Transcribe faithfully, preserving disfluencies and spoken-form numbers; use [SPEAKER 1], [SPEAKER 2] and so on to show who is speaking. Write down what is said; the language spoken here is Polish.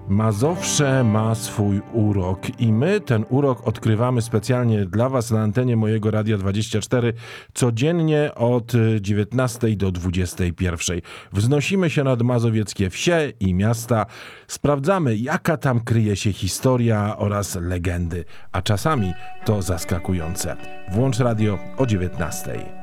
[SPEAKER 1] Mazowsze ma swój urok i my ten urok odkrywamy specjalnie dla Was na antenie mojego Radia dwadzieścia cztery codziennie od dziewiętnastej do dwudziestej pierwszej. Wznosimy się nad mazowieckie wsie i miasta, sprawdzamy, jaka tam kryje się historia oraz legendy, a czasami to zaskakujące. Włącz radio o dziewiętnastej.